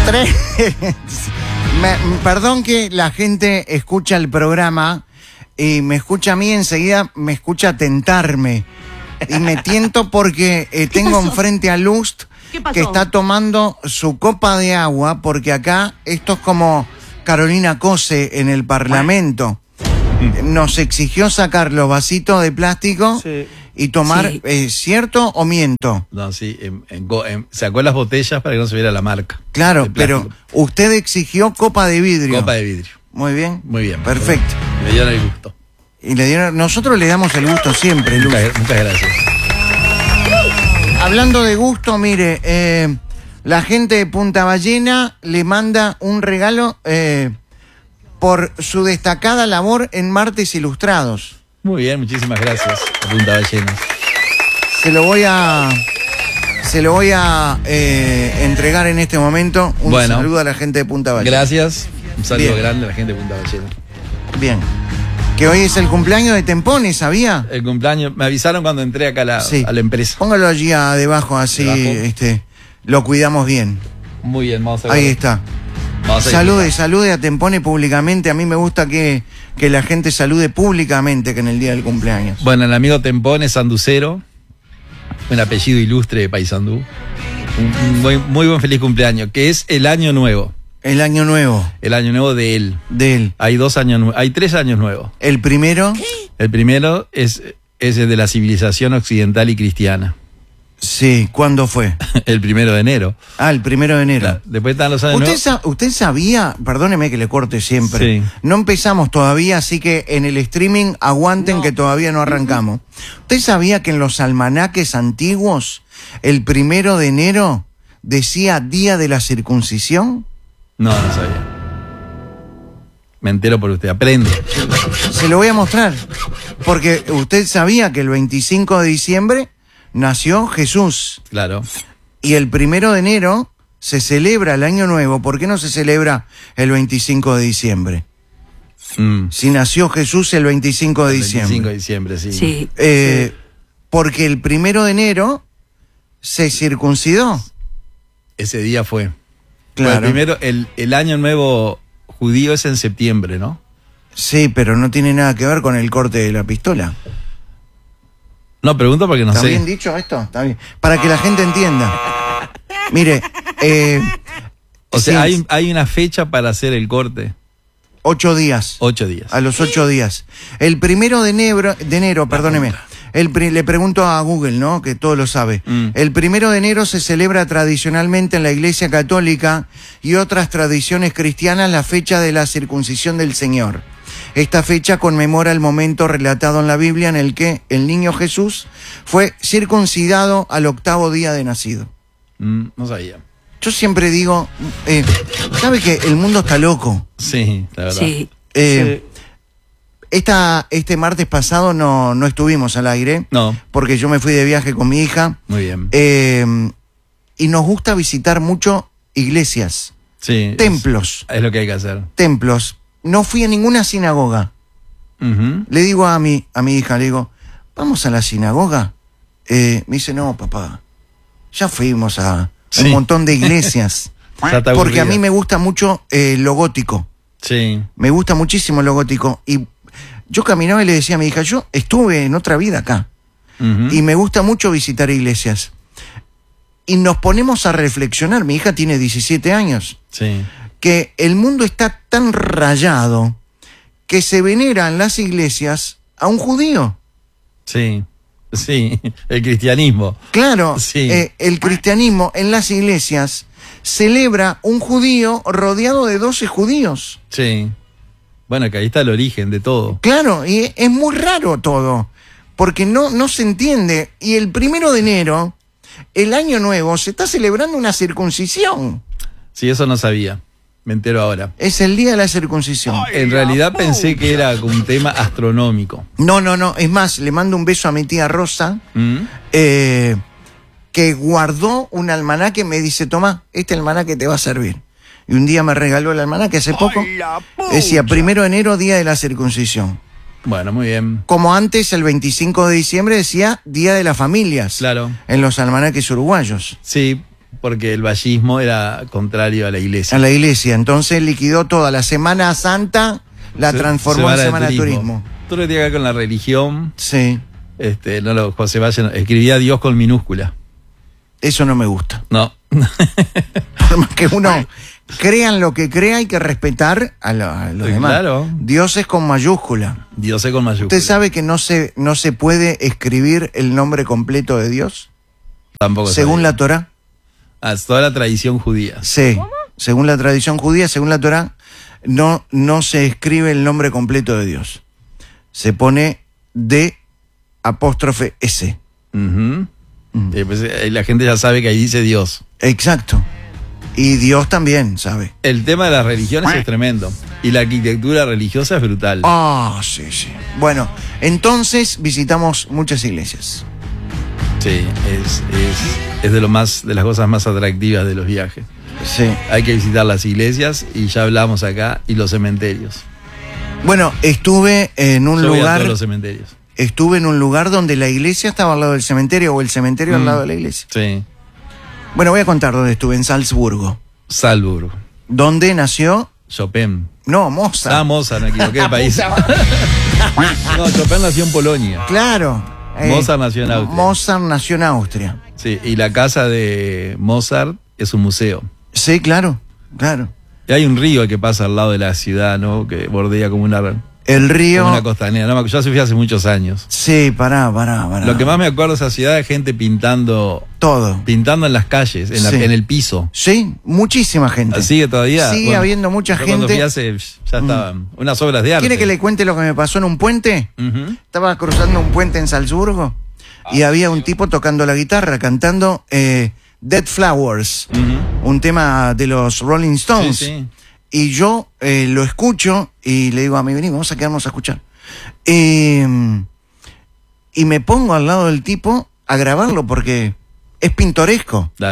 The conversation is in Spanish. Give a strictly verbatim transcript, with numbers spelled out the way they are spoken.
Tres. me, perdón que la gente escucha el programa y me escucha a mí, enseguida me escucha tentarme. Y me tiento porque eh, tengo pasó? enfrente a Lust, que está tomando su copa de agua, porque acá esto es como Carolina Cose en el Parlamento. Nos exigió sacar los vasitos de plástico Sí. y tomar, Sí. eh, ¿cierto o miento? No, sí, en- en go- en- sacó las botellas para que no se viera la marca. Claro, de pero plástico. usted exigió copa de vidrio. Copa de vidrio. Muy bien. Muy bien. Perfecto. Me dieron el gusto. Y le dieron, nosotros le damos el gusto siempre, Luz. Muchas, muchas gracias. Hablando de gusto, mire, eh, la gente de Punta Ballena le manda un regalo eh, por su destacada labor en Martes Ilustrados. Muy bien, muchísimas gracias. A Punta Ballena. Se lo voy a se lo voy a eh, entregar en este momento. Un Bueno. saludo a la gente de Punta Ballena. Gracias. Un saludo Bien. grande a la gente de Punta Ballena. Bien. Que hoy es el cumpleaños de Tempone, ¿sabía? El cumpleaños, me avisaron cuando entré acá a la, Sí. a la empresa. Póngalo allí a- debajo, así Debajo. este lo cuidamos bien. Muy bien, vamos a Ahí está. Vamos a Salude, disfrutar. salude a Tempone públicamente. A mí me gusta que, que la gente salude públicamente que en el día del cumpleaños. Bueno, el amigo Tempone es sanducero, un apellido ilustre de Paysandú. Un, un buen- muy buen feliz cumpleaños, que es el año nuevo. El año nuevo El año nuevo de él. de él. Hay dos años, nue- hay tres años nuevos. El primero, El primero es, es el de la civilización occidental y cristiana. sí, ¿cuándo fue? El primero de enero. Ah, el primero de enero. Claro, después están los años ¿Usted, nuevos. sa- ¿Usted sabía, perdóneme que le corte siempre, Sí. no empezamos todavía, así que en el streaming aguanten que todavía no arrancamos. ¿Usted sabía que en los almanaques antiguos el primero de enero decía día de la circuncisión? No, no sabía. Me entero por usted. Aprende. Se lo voy a mostrar, porque usted sabía que el veinticinco de diciembre nació Jesús Claro. y el primero de enero se celebra el año nuevo. ¿Por qué no se celebra el veinticinco de diciembre? Mm. Si nació Jesús el veinticinco de diciembre. veinticinco de diciembre, sí. Sí. Eh, porque el primero de enero se circuncidó. Ese día fue. Claro. Bueno, primero, el, el año nuevo judío es en septiembre, ¿no? Sí, pero no tiene nada que ver con el corte de la pistola. No, pregunto porque no ¿Está sé. bien dicho esto? Está bien. Para que la gente entienda. Mire, eh, O sea, sí, hay, hay una fecha para hacer el corte. ocho días. Ocho días. A los ocho días. El primero de enero, de enero, perdóneme. El, pri- le pregunto a Google, ¿no? Que todo lo sabe. Mm. El primero de enero se celebra tradicionalmente en la Iglesia Católica y otras tradiciones cristianas la fecha de la circuncisión del Señor. Esta fecha conmemora el momento relatado en la Biblia en el que el niño Jesús fue circuncidado al octavo día de nacido. Mm, no sabía. Yo siempre digo, eh, ¿sabe que el mundo está loco? Sí, la verdad. Sí. Eh, esta, este martes pasado no, no estuvimos al aire No, porque yo me fui de viaje con mi hija muy bien. eh, y nos gusta visitar mucho iglesias, Sí. templos, Es, es lo que hay que hacer. templos. No fui a ninguna sinagoga. Ujú. Le digo a mi, a mi hija, le digo, ¿vamos a la sinagoga? Eh, me dice, no, papá, ya fuimos a Sí. un montón de iglesias. Ya está Porque a mí aburrida. me gusta mucho eh, lo gótico. Sí. Me gusta muchísimo lo gótico. Y yo caminaba y le decía a mi hija, yo estuve en otra vida acá. Ujú. Y me gusta mucho visitar iglesias. Y nos ponemos a reflexionar, mi hija tiene diecisiete años, Sí. que el mundo está tan rayado que se venera en las iglesias a un judío. Sí. Sí. El cristianismo. Claro, Sí. eh, el cristianismo en las iglesias celebra un judío rodeado de doce judíos. Sí. Bueno, que ahí está el origen de todo. Claro, y es muy raro todo, porque no, no se entiende. Y el primero de enero, el año nuevo, se está celebrando una circuncisión. Sí, eso no sabía. Me entero ahora. Es el día de la circuncisión. En realidad pensé que era un tema astronómico. No, no, no. Es más, le mando un beso a mi tía Rosa, ¿Mm? eh, que guardó un almanaque. Me dice, toma, este almanaque te va a servir. Y un día me regaló el almanaque hace poco. Decía, primero de enero, día de la circuncisión. Bueno, muy bien. Como antes, el veinticinco de diciembre decía Día de las Familias. Claro. En los almanaques uruguayos. Sí, porque el vallismo era contrario a la iglesia. A la iglesia. Entonces liquidó toda la Semana Santa, la Se- transformó en Semana de turismo. Turismo. Todo lo que tiene que ver con la religión, Sí, este, no lo, José Valle no- escribía Dios con minúscula. eso no me gusta. No. Por más que uno crean lo que crea, hay que respetar a, lo- a los Sí, demás. claro. Dios es con mayúscula. Dios es con mayúscula. ¿Usted sabe que no se, no se puede escribir el nombre completo de Dios? Tampoco Según sabía. la Torá. Ah, es toda la tradición judía. Sí. Según la tradición judía, según la Torá, no, no se escribe el nombre completo de Dios. Se pone D apóstrofe S. Ujú. Eh, pues, eh, la gente ya sabe que ahí dice Dios. Exacto. Y Dios también sabe. El tema de las religiones es tremendo. Y la arquitectura religiosa es brutal. Ah, sí, sí. Bueno, entonces visitamos muchas iglesias. Sí, es, es, es de lo más, de las cosas más atractivas de los viajes. Sí. Hay que visitar las iglesias, y ya hablamos acá, y los cementerios. Bueno, estuve en un Yo voy a lugar. todos los cementerios. Estuve en un lugar donde la iglesia estaba al lado del cementerio o el cementerio al Mm. lado de la iglesia. Sí. Bueno, voy a contar dónde estuve, en Salzburgo. Salzburgo. ¿Dónde nació? Chopin. No, Mozart. Ah, Mozart, me equivoqué de país. No, Chopin nació en Polonia. Claro. eh, Mozart nació en Austria. Mozart nació en Austria. Sí, y la casa de Mozart es un museo. Sí, claro, claro. Y hay un río que pasa al lado de la ciudad, ¿no? Que bordea como una, como El río. una costanera. No, yo fui hace muchos años. Sí, pará, pará, pará. Lo que más me acuerdo de esa ciudad es gente pintando, Todo. pintando en las calles, en, la- Sí. en el piso. Sí, muchísima gente. ¿Sigue todavía? Sigue Bueno, habiendo mucha yo cuando fui gente. hace, ya estaban unas obras de arte. ¿Quiere que le cuente lo que me pasó en un puente? Ujú. Estaba cruzando un puente en Salzburgo y había un tipo tocando la guitarra, cantando eh, Dead Flowers, Ujú. un tema de los Rolling Stones. Sí, sí. Y yo eh, lo escucho y le digo a mí, vení, vamos a quedarnos a escuchar. Eh, y me pongo al lado del tipo a grabarlo porque es pintoresco. Dale.